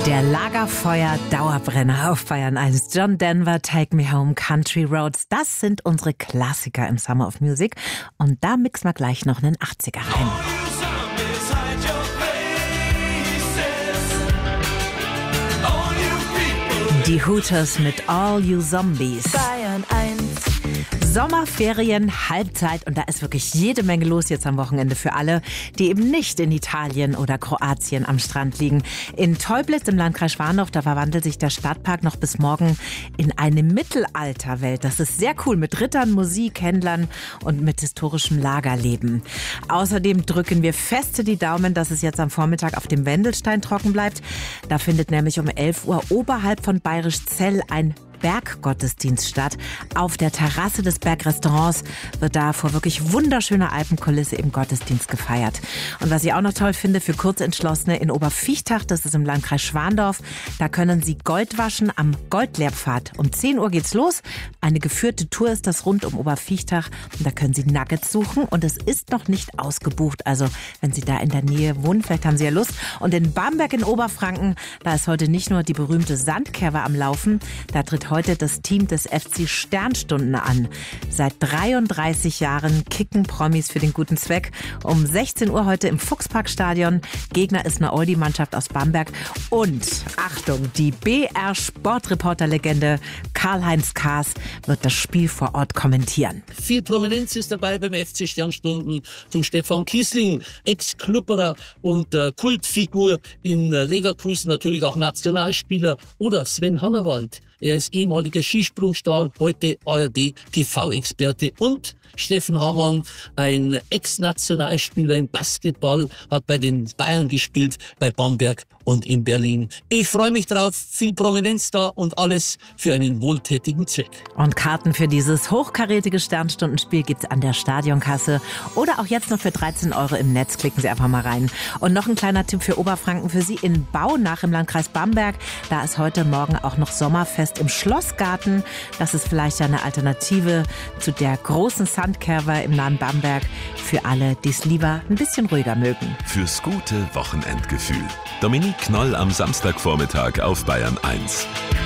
Der Lagerfeuer-Dauerbrenner auf Bayern 1. John Denver, Take Me Home, Country Roads. Das sind unsere Klassiker im Summer of Music. Und da mixen wir gleich noch einen 80er rein. Die Hooters mit All You Zombies. Bayern 1. Sommerferien, Halbzeit und da ist wirklich jede Menge los jetzt am Wochenende für alle, die eben nicht in Italien oder Kroatien am Strand liegen. In Teublitz im Landkreis Schwandorf, da verwandelt sich der Stadtpark noch bis morgen in eine Mittelalterwelt. Das ist sehr cool mit Rittern, Musik, Händlern und mit historischem Lagerleben. Außerdem drücken wir feste die Daumen, dass es jetzt am Vormittag auf dem Wendelstein trocken bleibt. Da findet nämlich um 11 Uhr oberhalb von Bayerisch Zell ein Berggottesdienst statt. Auf der Terrasse des Bergrestaurants wird da vor wirklich wunderschöner Alpenkulisse im Gottesdienst gefeiert. Und was ich auch noch toll finde für Kurzentschlossene in Oberviechtach, das ist im Landkreis Schwandorf, da können Sie Gold waschen am Goldlehrpfad. Um 10 Uhr geht's los. Eine geführte Tour ist das rund um Oberviechtach. Und da können Sie Nuggets suchen und es ist noch nicht ausgebucht. Also wenn Sie da in der Nähe wohnen, vielleicht haben Sie ja Lust. Und in Bamberg in Oberfranken, da ist heute nicht nur die berühmte Sandkerwe am Laufen, da tritt heute das Team des FC Sternstunden an. Seit 33 Jahren kicken Promis für den guten Zweck. Um 16 Uhr heute im Fuchsparkstadion. Gegner ist eine Oldie-Mannschaft aus Bamberg. Und, Achtung, die BR-Sportreporter-Legende Karl-Heinz Kaas wird das Spiel vor Ort kommentieren. Viel Prominenz ist dabei beim FC Sternstunden. Zum Stefan Kiesling, Ex-Klubberer und Kultfigur in Leverkusen, natürlich auch Nationalspieler. Oder Sven Hannawald. Er ist ehemaliger Skisprungstar, heute ARD-TV-Experte. Und Steffen Hamann, ein Ex-Nationalspieler im Basketball, hat bei den Bayern gespielt, bei Bamberg und in Berlin. Ich freue mich drauf, viel Prominenz da und alles für einen wohltätigen Zweck. Und Karten für dieses hochkarätige Sternstundenspiel gibt's an der Stadionkasse oder auch jetzt noch für 13 € im Netz. Klicken Sie einfach mal rein. Und noch ein kleiner Tipp für Oberfranken für Sie in Baunach im Landkreis Bamberg. Da ist heute Morgen auch noch Sommerfest im Schlossgarten. Das ist vielleicht eine Alternative zu der großen Sandkerwe im nahen Bamberg für alle, die es lieber ein bisschen ruhiger mögen. Fürs gute Wochenendgefühl. Dominique Knoll am Samstagvormittag auf Bayern 1.